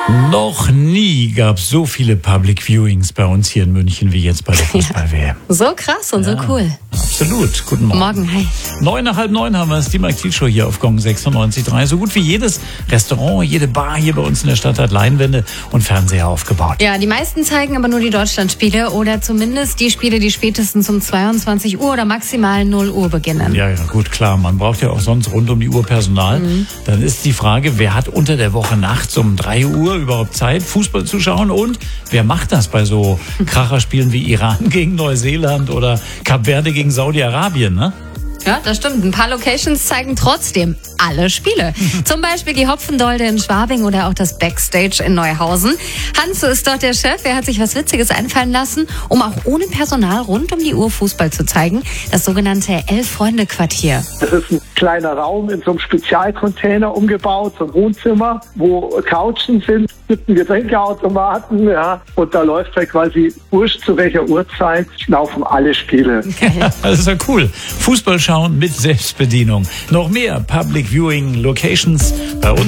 Noch nie gab es so viele Public Viewings bei uns hier in München wie jetzt bei der Fußball-WM. So krass und so cool. Absolut. Guten Morgen. Morgen, hi. 8:09 haben wir es, die Mike Thiel Show hier auf Gong 96.3. So gut wie jedes Restaurant, jede Bar hier bei uns in der Stadt hat Leinwände und Fernseher aufgebaut. Ja, die meisten zeigen aber nur die Deutschlandspiele oder zumindest die Spiele, die spätestens um 22 Uhr oder maximal 0 Uhr beginnen. Ja, gut, klar. Man braucht ja auch sonst rund um die Uhr Personal. Dann ist die Frage, wer hat unter der Woche nachts um 3 Uhr überhaupt Zeit, Fußball zu schauen? Und wer macht das bei so Kracherspielen wie Iran gegen Neuseeland oder Kap Verde gegen Saudi-Arabien, ne? Ja, das stimmt. Ein paar Locations zeigen trotzdem alle Spiele. Zum Beispiel die Hopfendolde in Schwabing oder auch das Backstage in Neuhausen. Hans ist dort der Chef. Er hat sich was Witziges einfallen lassen, um auch ohne Personal rund um die Uhr Fußball zu zeigen. Das sogenannte Elf-Freunde-Quartier. Das ist ein kleiner Raum in so einem Spezialcontainer umgebaut, so ein Wohnzimmer, wo Couchen sind, mit einem Getränkeautomaten, ja. Und da läuft halt quasi wurscht zu welcher Uhrzeit, laufen alle Spiele. Das ist ja cool. Fußball schauen mit Selbstbedienung. Noch mehr Public Viewing Locations bei uns.